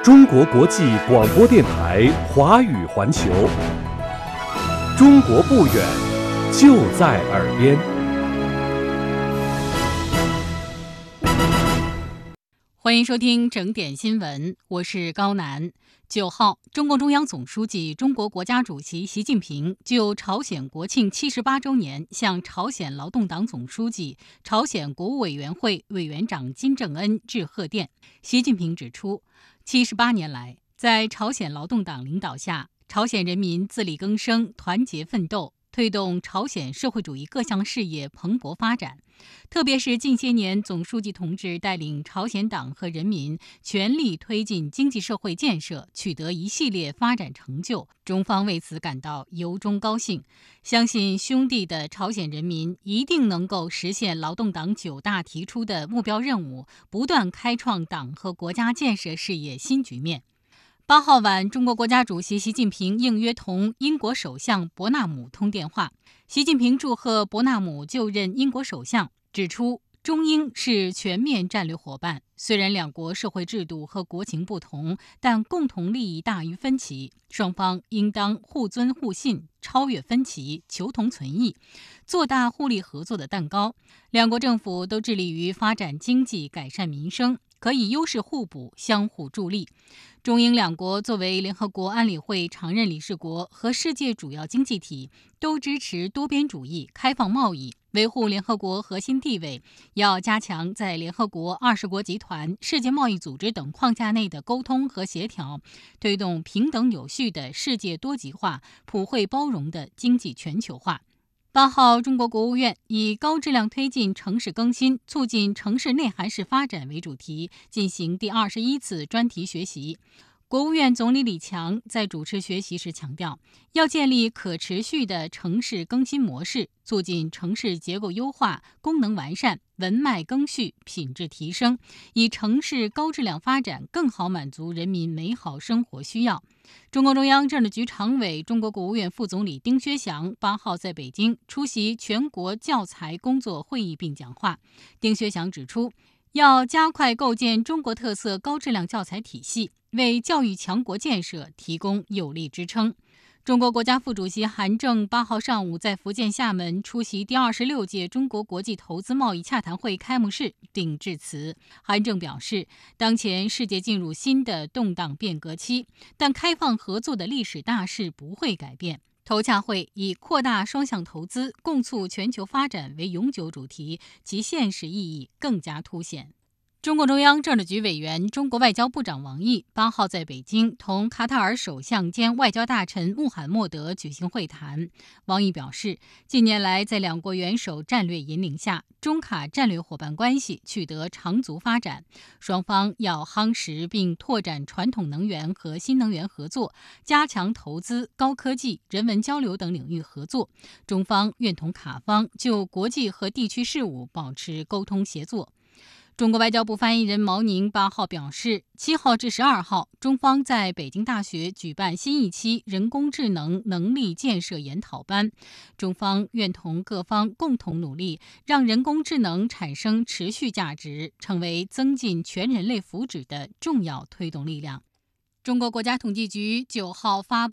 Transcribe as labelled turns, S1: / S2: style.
S1: 中国国际广播电台华语环球，中国不远，就在耳边。
S2: 欢迎收听整点新闻，我是高楠。9号，中共中央总书记、中国国家主席习近平就朝鲜国庆78周年向朝鲜劳动党总书记、朝鲜国务委员会委员长金正恩致贺电。习近平指出，78年来，在朝鲜劳动党领导下，朝鲜人民自力更生、团结奋斗，推动朝鲜社会主义各项事业蓬勃发展。特别是近些年，总书记同志带领朝鲜党和人民全力推进经济社会建设，取得一系列发展成就，中方为此感到由衷高兴，相信兄弟的朝鲜人民一定能够实现劳动党9大提出的目标任务，不断开创党和国家建设事业新局面。8号晚，中国国家主席习近平应约同英国首相伯纳姆通电话。习近平祝贺伯纳姆就任英国首相，指出中英是全面战略伙伴，虽然两国社会制度和国情不同，但共同利益大于分歧，双方应当互尊互信，超越分歧，求同存异，做大互利合作的蛋糕。两国政府都致力于发展经济，改善民生，可以优势互补，相互助力。中英两国作为联合国安理会常任理事国和世界主要经济体，都支持多边主义、开放贸易，维护联合国核心地位，要加强在联合国、20国集团、世界贸易组织等框架内的沟通和协调，推动平等有序的世界多极化、普惠包容的经济全球化。8号，中国国务院以高质量推进城市更新，促进城市内涵式发展为主题，进行第21次专题学习。国务院总理李强在主持学习时强调，要建立可持续的城市更新模式，促进城市结构优化、功能完善、文脉更续、品质提升，以城市高质量发展更好满足人民美好生活需要。中共中央政治局常委、中国国务院副总理丁薛祥8号在北京出席全国教材工作会议并讲话。丁薛祥指出，要加快构建中国特色高质量教材体系，为教育强国建设提供有力支撑。中国国家副主席韩正8号上午在福建厦门出席第26届中国国际投资贸易洽谈会开幕式并致辞。韩正表示，当前世界进入新的动荡变革期，但开放合作的历史大势不会改变。投洽会以扩大双向投资，共促全球发展为永久主题，其现实意义更加凸显。中共中央政治局委员、中国外交部长王毅8号在北京同卡塔尔首相兼外交大臣穆罕默德举行会谈。王毅表示，近年来在两国元首战略引领下，中卡战略伙伴关系取得长足发展，双方要夯实并拓展传统能源和新能源合作，加强投资、高科技、人文交流等领域合作。中方愿同卡方就国际和地区事务保持沟通协作。中国外交部发言人毛宁8号表示，7号至12号，中方在北京大学举办新一期人工智能能力建设研讨班。中方愿同各方共同努力，让人工智能产生持续价值，成为增进全人类福祉的重要推动力量。中国国家统计局9号发布